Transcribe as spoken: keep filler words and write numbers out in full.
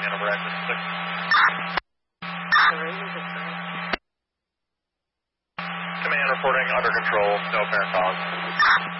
in over exit six. Command reporting under control, no apparent cause.